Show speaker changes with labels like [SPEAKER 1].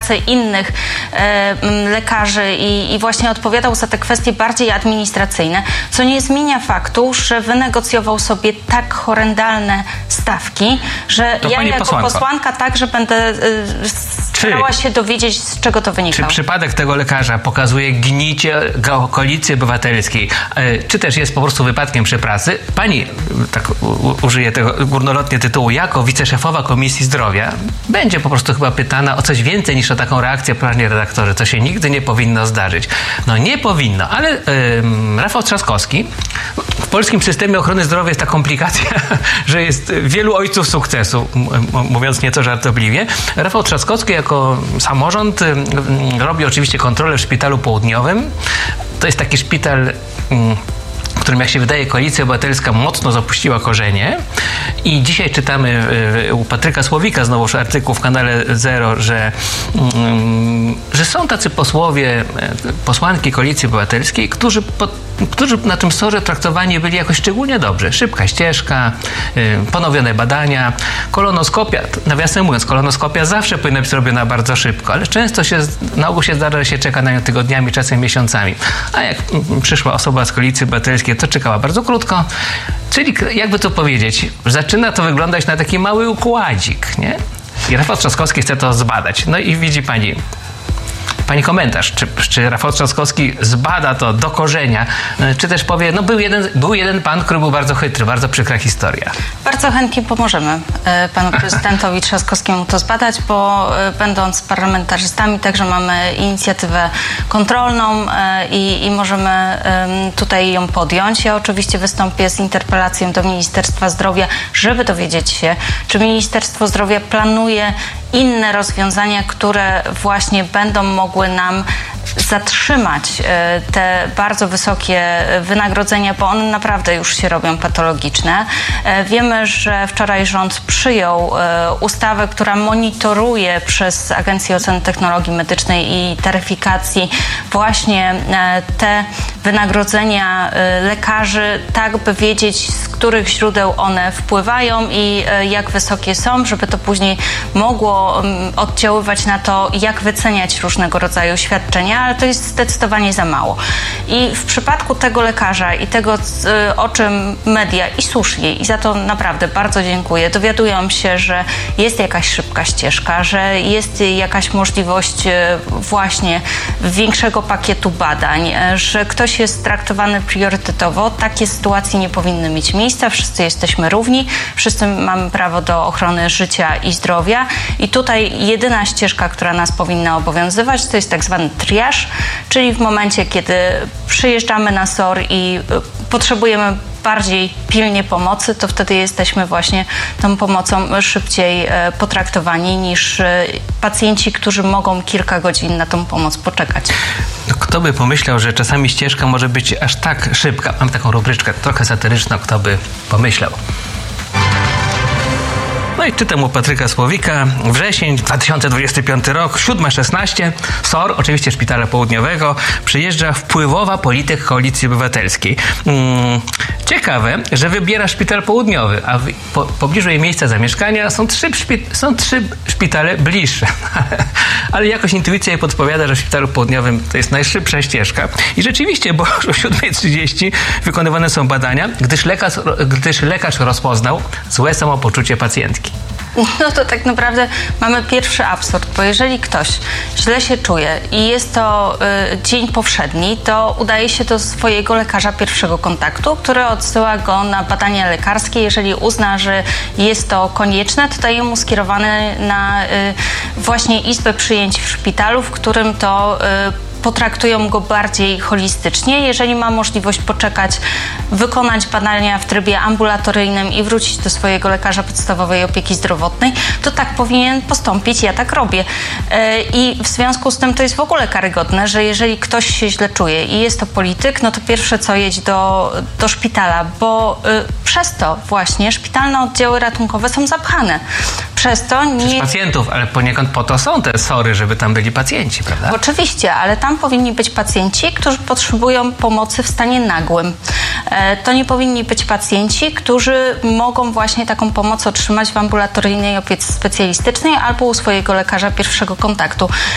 [SPEAKER 1] pracę innych lekarzy i właśnie odpowiadał za te kwestie bardziej administracyjne, co nie zmienia faktu, że wynegocjował sobie tak horrendalne stawki, że
[SPEAKER 2] to
[SPEAKER 1] ja jako posłanka także będę starała się dowiedzieć, z czego to wynika.
[SPEAKER 2] Czy przypadek tego lekarza pokazuje gnicie Koalicji Obywatelskiej, czy też jest po prostu wypadkiem przy pracy? Pani, tak użyję tego górnolotnie tytułu, jako wiceszefowa Komisji Zdrowia będzie po prostu chyba pytana o coś więcej niż o taką reakcję, panie redaktorze. To się nigdy nie powinno zdarzyć. No nie powinno, ale Rafał Trzaskowski, w polskim systemie ochrony zdrowia jest ta komplikacja, że jest wielu ojców sukcesu, mówiąc nieco żartobliwie. Rafał Trzaskowski jako samorząd robi oczywiście kontrolę w Szpitalu Południowym. To jest taki szpital, w którym, jak się wydaje, Koalicja Obywatelska mocno zapuściła korzenie. I dzisiaj czytamy u Patryka Słowika znowuż artykuł w kanale Zero, że są tacy posłowie, posłanki Koalicji Obywatelskiej, którzy na tym sorze traktowani byli jakoś szczególnie dobrze. Szybka ścieżka, ponowione badania, kolonoskopia. Nawiasem mówiąc, kolonoskopia zawsze powinna być robiona bardzo szybko, ale często na ogół się zdarza, że się czeka na nią tygodniami, czasem miesiącami. A jak przyszła osoba z Koalicji Obywatelskiej, to czekała bardzo krótko. Czyli, jakby to powiedzieć, zaczyna to wyglądać na taki mały układzik, nie? I Rafał Trzaskowski chce to zbadać. No i widzi pani komentarz, czy Rafał Trzaskowski zbada to do korzenia, czy też powie, no był jeden pan, który był bardzo chytry, bardzo przykra historia.
[SPEAKER 1] Bardzo chętnie pomożemy panu prezydentowi Trzaskowskiemu to zbadać, bo będąc parlamentarzystami także mamy inicjatywę kontrolną i możemy tutaj ją podjąć. Ja oczywiście wystąpię z interpelacją do Ministerstwa Zdrowia, żeby dowiedzieć się, czy Ministerstwo Zdrowia planuje inne rozwiązania, które właśnie będą mogły nam zatrzymać te bardzo wysokie wynagrodzenia, bo one naprawdę już się robią patologiczne. Wiemy, że wczoraj rząd przyjął ustawę, która monitoruje przez Agencję Oceny Technologii Medycznej i Taryfikacji właśnie te wynagrodzenia lekarzy, tak by wiedzieć, z których źródeł one wpływają i jak wysokie są, żeby to później mogło oddziaływać na to, jak wyceniać różnego rodzaju świadczenia, ale to jest zdecydowanie za mało. I w przypadku tego lekarza i tego, o czym media, i słusznie, i za to naprawdę bardzo dziękuję, dowiadują się, że jest jakaś szybka ścieżka, że jest jakaś możliwość właśnie większego pakietu badań, że ktoś jest traktowany priorytetowo. Takie sytuacje nie powinny mieć miejsca. Wszyscy jesteśmy równi, wszyscy mamy prawo do ochrony życia i zdrowia i tutaj jedyna ścieżka, która nas powinna obowiązywać, to jest tak zwany triaż, czyli w momencie, kiedy przyjeżdżamy na SOR i potrzebujemy bardziej pilnie pomocy, to wtedy jesteśmy właśnie tą pomocą szybciej potraktowani niż pacjenci, którzy mogą kilka godzin na tą pomoc poczekać.
[SPEAKER 2] Kto by pomyślał, że czasami ścieżka może być aż tak szybka? Mam taką rubryczkę trochę satyryczną, kto by pomyślał. No i czytam u Patryka Słowika, wrzesień 2025 rok, 7:16, SOR, oczywiście Szpitala Południowego, przyjeżdża wpływowa polityk Koalicji Obywatelskiej. Ciekawe, że wybiera Szpital Południowy, a w pobliżu jej miejsca zamieszkania są trzy szpitale bliższe. Ale jakoś intuicja jej podpowiada, że w Szpitalu Południowym to jest najszybsza ścieżka. I rzeczywiście, bo o 7:30 wykonywane są badania, gdyż lekarz rozpoznał złe samopoczucie pacjentki.
[SPEAKER 1] No to tak naprawdę mamy pierwszy absurd, bo jeżeli ktoś źle się czuje i jest to dzień powszedni, to udaje się do swojego lekarza pierwszego kontaktu, który odsyła go na badania lekarskie. Jeżeli uzna, że jest to konieczne, to daje mu skierowany na właśnie izbę przyjęć w szpitalu, w którym to potraktują go bardziej holistycznie. Jeżeli ma możliwość poczekać, wykonać badania w trybie ambulatoryjnym i wrócić do swojego lekarza podstawowej opieki zdrowotnej, to tak powinien postąpić. Ja tak robię. I w związku z tym to jest w ogóle karygodne, że jeżeli ktoś się źle czuje i jest to polityk, no to pierwsze co, jedź do szpitala, bo przez to właśnie szpitalne oddziały ratunkowe są zapchane. Przez to nie...
[SPEAKER 2] Przez pacjentów, ale poniekąd po to są te SOR-y, żeby tam byli pacjenci, prawda?
[SPEAKER 1] Oczywiście, ale tam powinni być pacjenci, którzy potrzebują pomocy w stanie nagłym. To nie powinni być pacjenci, którzy mogą właśnie taką pomoc otrzymać w ambulatoryjnej opiece specjalistycznej albo u swojego lekarza pierwszego kontaktu.